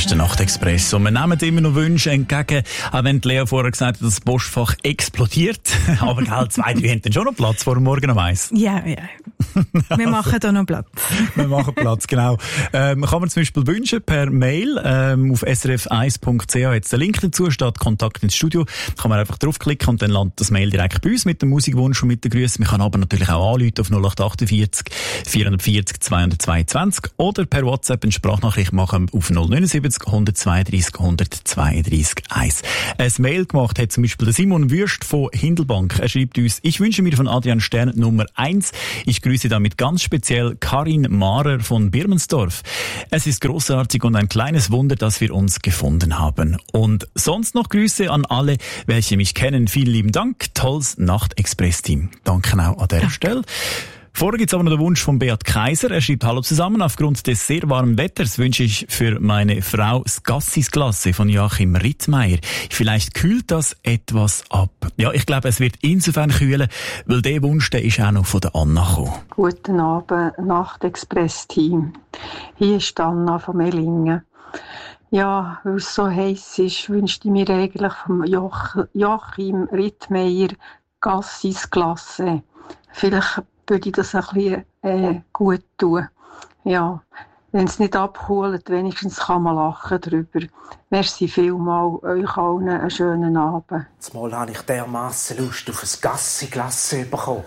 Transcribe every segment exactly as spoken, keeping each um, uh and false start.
ist der Nachtexpress. Und wir nehmen immer noch Wünsche entgegen, auch wenn Lea vorher gesagt hat, dass das Postfach explodiert. Aber gell, zwei, drei haben dann schon noch Platz vor dem Morgen um eins. Ja, ja. Wir machen da noch Platz. Wir machen Platz, genau. Ähm, kann man zum Beispiel wünschen per Mail ähm, auf s r f eins punkt c h. Jetzt der Link dazu steht Kontakt ins Studio. Da kann man einfach draufklicken und dann landet das Mail direkt bei uns mit dem Musikwunsch und mit den Grüßen. Man kann aber natürlich auch anrufen auf null acht achtundvierzig vierhundertvierzig zweihundertzweiundzwanzig oder per WhatsApp eine Sprachnachricht machen auf null neun sieben null eins zwei drei null zwei drei eins. Ein Mail gemacht hat zum Beispiel der Simon Würst von Hindelbank. Er schreibt uns: Ich wünsche mir von Adrian Stern Nummer eins. Ich grüße damit ganz speziell Karin Mahrer von Birmensdorf. Es ist großartig und ein kleines Wunder, dass wir uns gefunden haben. Und sonst noch Grüße an alle, welche mich kennen. Vielen lieben Dank. Tolles Nachtexpress-Team. Danke auch an dieser Stelle. Vorher gibt es aber noch den Wunsch von Beat Kaiser. Er schreibt: Hallo zusammen, aufgrund des sehr warmen Wetters wünsche ich für meine Frau das Gassis-Glasse von Joachim Rittmeier. Vielleicht kühlt das etwas ab. Ja, ich glaube, es wird insofern kühlen, weil der Wunsch, der ist auch noch von der Anna gekommen. Guten Abend, Nachtexpress-Team. Hier ist Anna von Mellingen. Ja, weil es so heiß ist, wünschte ich mir eigentlich vom Joach- Joachim Rittmeier Gassis-Glasse. Vielleicht würde ich das ein bisschen äh, gut tun. Ja, wenn es nicht abholt, wenigstens kann man lachen drüber. Merci vielmals, euch allen einen schönen Abend. Zumal habe ich dermassen Lust auf ein Gassi-Glasse bekommen.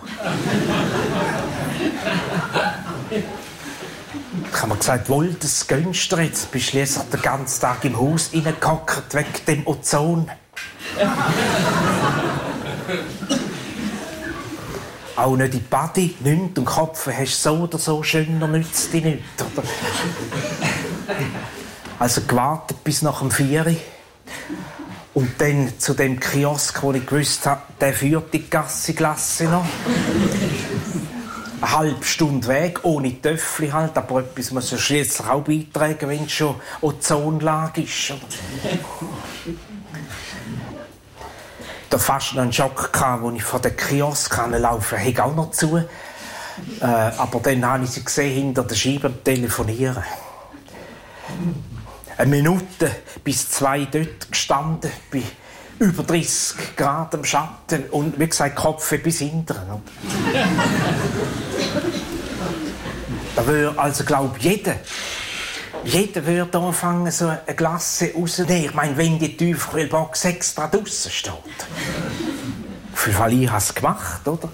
Ich habe mir gesagt, wohl, das gönnst du jetzt. Bist schliesslich den ganzen Tag im Haus reingehockt wegen dem Ozon. Auch nicht in die Body, nichts und Kopf hast so oder so schöner, nützt dich nicht. Oder? Also gewartet bis nach dem vier Uhr. Und dann zu dem Kiosk, wo ich gewusst habe, der führt die Gassi-Glasse noch. Eine halbe Stunde Weg, ohne Töffel halt, aber etwas muss ja schliesslich auch beitragen, wenn es schon Ozonlage ist. Da fast noch einen Schock gehabt, als ich von der Kiosk laufen konnte, auch noch zu. Äh, aber dann habe ich sie gesehen, hinter der Scheibe am Telefonieren. Eine Minute bis zwei dort gestanden, bei über dreißig Grad im Schatten und wie gesagt, Kopf bis hinten. Da würde also, glaube ich, jeder, jeder würde anfangen, so eine Glasse rauszunehmen. Ich meine, wenn die Tiefkühlbox extra draussen steht. Auf jeden Fall, ich habe es gemacht, oder?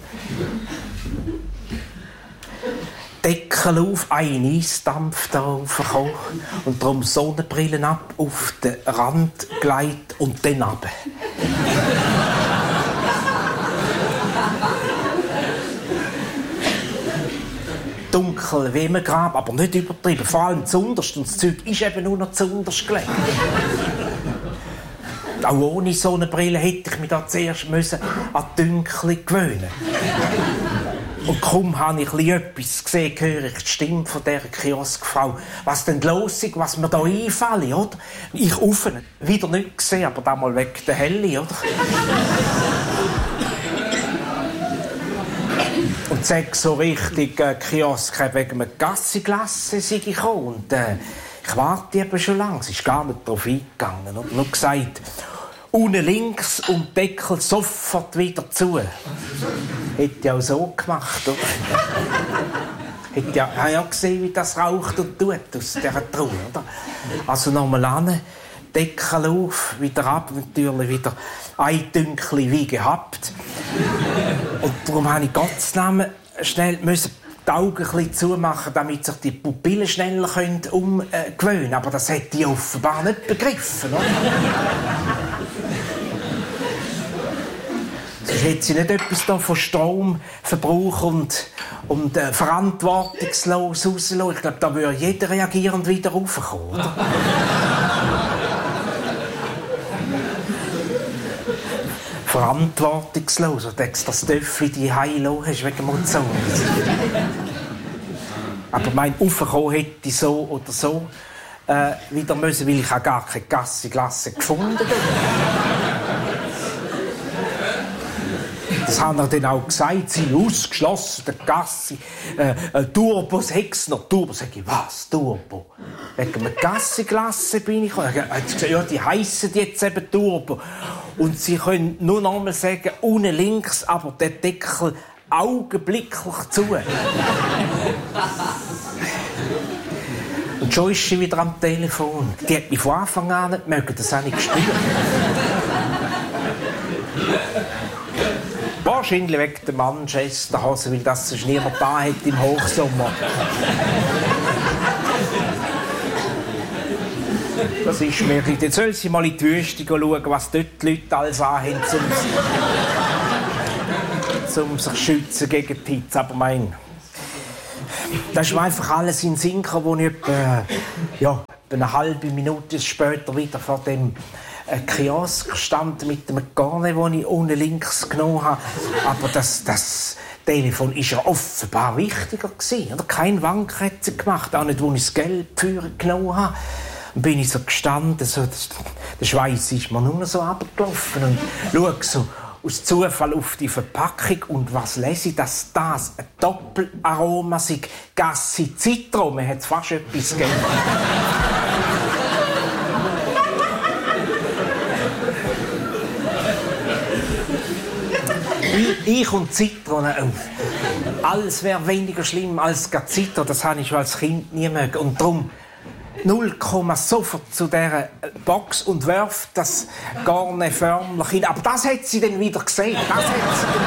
Deckel auf, ein Eisdampf da raufgekommen und darum Sonnenbrillen ab, auf den Rand gelegt und dann runter. Dunkel wie im Grab, aber nicht übertrieben. Vor allem zuunterst. Und das Zeug ist eben nur noch zuunterst gelegen. Auch ohne Sonnenbrille hätte ich mich da zuerst müssen an die Dunkel gewöhnen. Und kaum habe ich etwas gesehen, höre ich die Stimme von dieser Kioskfrau. Was denn los ist, was mir da einfällt, oder? Ich offen, wieder nicht gesehen, aber damals wegen der Helle, oder? Und sag so richtig, äh, Kiosk wegen einem Gassi-Glasse sei ich gekommen. Und äh, ich warte eben schon lange, sie ist gar nicht darauf eingegangen. Und nur gesagt, unten links und Deckel sofort wieder zu. Hätte ich auch so gemacht, oder? Hätte ja, habe ja gesehen, wie das raucht und tut aus dieser Truhe, oder? Also nochmal an, Deckel auf, wieder ab, natürlich wieder ein Dünkli wie gehabt. Und darum musste ich Gottes Namen schnell müssen die Augen ein bisschen zumachen, damit sich die Pupillen schneller umgewöhnen können. Aber das hätte ich offenbar nicht begriffen, oder? Sonst hätte sie nicht etwas da von Stromverbrauch und, und äh, verantwortungslos rauslassen. Ich glaube, da würde jeder reagierend wieder raufkommen, oder? Verantwortungslos. Und denkst, das Töffel die Heilo hast wegen dem Ozon. Aber mein Aufkommen hätte ich so oder so äh, wieder müssen, weil ich auch gar keine Gassi-Glasse gefunden habe. Das haben er dann auch gesagt, sie sind ausgeschlossen, der Gassi, äh, äh, Turbos, Hexner, Turbo. Sag ich, was, Turbo? Wegen einer Gassi-Glasse bin ich gekommen. Er hat gesagt, ja, die heissen jetzt eben Turbo. Und sie können nur noch einmal sagen, unten links, aber der Deckel augenblicklich zu. Und schon ist sie wieder am Telefon. Die hat mich von Anfang an nicht mögen, das habe ich gespürt. Wahrscheinlich wegen der Manchesterhose, weil das sonst niemand da hat im Hochsommer. Das ist mir. Jetzt soll sie mal in die Wüste schauen, was dort die Leute alles anhaben, um, um sich zu schützen gegen die Hitze. Aber mein, das ist mir einfach alles in den Sinn gekommen, wo ich etwa, ja, eine halbe Minute später wieder vor dem äh, Kiosk stand mit dem Garne, den ich unten links genommen habe. Aber das, das Telefon war ja offenbar wichtiger gewesen. Oder? Kein Wank hat sie gemacht, auch nicht, wo ich das Geld für genommen habe. Dann bin ich so gestanden, so, das, der Schweiß ist mir nur noch so runtergelaufen und schaue so aus Zufall auf die Verpackung und was lese ich, dass das ein Doppelaroma sei. Gassi Zitron, man hat fast etwas gegeben. ich, ich und Zitrone, oh, alles wäre weniger schlimm als Zitron, das habe ich schon als Kind nie mögen. Und darum null Komma sofort zu dieser Box und wirft das Garne förmlich hin. Aber das hat sie dann wieder gesehen. Das hat sie dann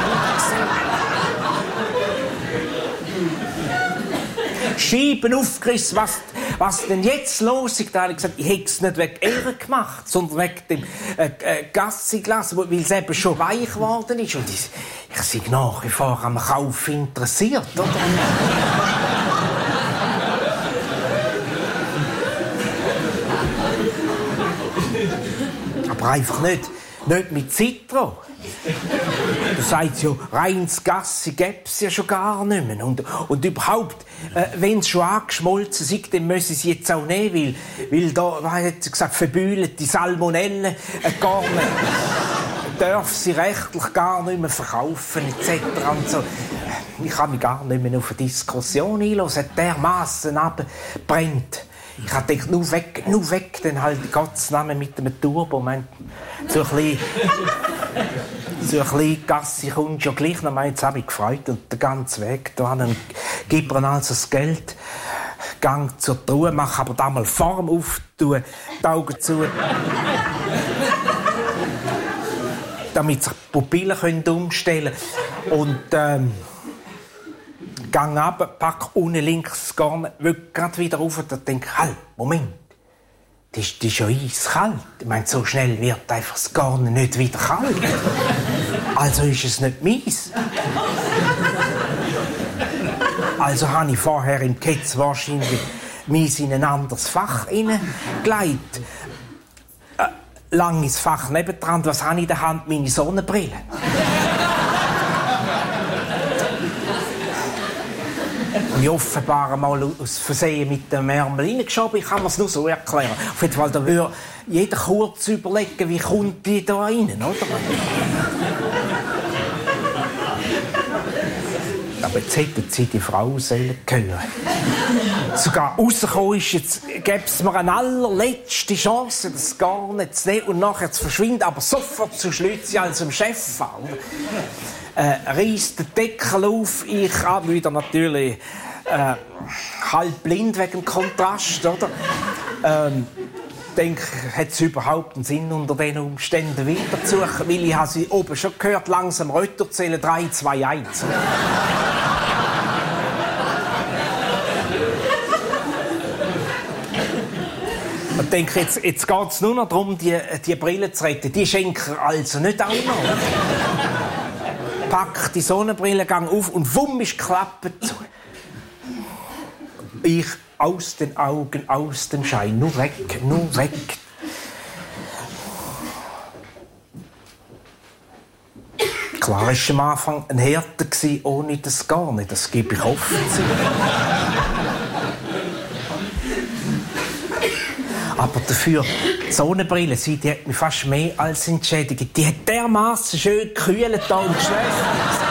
wieder gesehen. Scheiben aufgerissen, was, was denn jetzt los ist. Da habe ich gesagt, ich hätte es nicht wegen ihr gemacht, sondern wegen dem äh, äh, Gassiglas, weil es eben schon weich geworden ist. Und ich, ich bin nach wie vor am Kauf interessiert, oder? Aber einfach nicht, nicht mit Zitron. Du sagst ja, reines Gassi gäbe es ja schon gar nicht mehr. Und, und überhaupt, äh, wenn es schon angeschmolzen ist, dann müssen sie jetzt auch nehmen, weil, weil da, was hat sie gesagt, verbühlte Salmonellen äh, gar nicht, darf sie rechtlich gar nicht mehr verkaufen, et cetera. Und so. Ich kann mich gar nicht mehr auf eine Diskussion einlassen, dermassen abbrennt. Ich habe gedacht, nur weg, nur weg, dann halt Gottes Namen mit dem Turbo. Mein, so ein bisschen, so ein bisschen Gassi kommt schon gleich. Dann meint, jetzt habe ich gefreut und den ganzen Weg da gibt mir also das Geld, gang zur Truhe, mache aber da mal Form auf, tue die Augen zu, damit sich die Pupillen umstellen können. Und ähm, gang ab, pack unten links Garn, will gerade wieder rauf und denke, halt, Moment, das ist, das ist ja eiskalt. Ich meine, so schnell wird einfach das Garn nicht wieder kalt. Also ist es nicht meins. Also habe ich vorher im Ketz wahrscheinlich meins in ein anderes Fach hineingelegt. Äh, lang ins Fach nebendran, was habe ich in der Hand? Meine Sonnenbrille. Ich offenbar einmal aus Versehen mit dem Ärmel reingeschoben. Ich kann mir es nur so erklären. Auf jeden Fall, da würde jeder kurz überlegen, wie kommt die da rein, oder? Aber jetzt hätten sie die Frau sollen hören. Sogar rausgekommen ist, jetzt gäbe es mir eine allerletzte Chance, das gar nicht zu nehmen und nachher zu verschwinden, aber sofort zu Schlützi als dem Chef an. Äh, reisst den Deckel auf, ich habe wieder natürlich äh, halb blind wegen dem Kontrast, oder? Ähm, denke, hat es überhaupt einen Sinn, unter diesen Umständen wieder zu suchen? Weil ich habe sie oben schon gehört, langsam runterzählen, drei, zwei, eins. Ich denke, jetzt, jetzt geht es nur noch darum, die, die Brille zu retten. Die schenken also nicht auch noch. Pack die Sonnenbrille, gang auf und wumm ist die Klappe zu. Ich aus den Augen, aus dem Schein. Nur weg, nur weg. Klar war am Anfang ein Härte ohne das gar nicht. Das gebe ich offen zu. Aber dafür, die Sonnenbrille, die hat mich fast mehr als entschädigt. Die hat dermaßen schön gekühlt da und geschwächt.